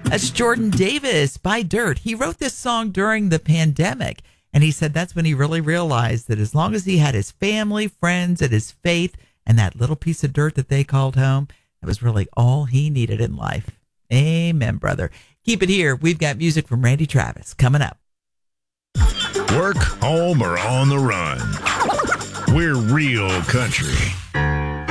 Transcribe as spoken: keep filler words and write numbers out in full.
That's Jordan Davis by Dirt. He wrote this song during the pandemic, and he said that's when he really realized that as long as he had his family, friends, and his faith, and that little piece of dirt that they called home, that was really all he needed in life. Amen, brother. Keep it here. We've got music from Randy Travis coming up. Work, home, or on the run. We're real country.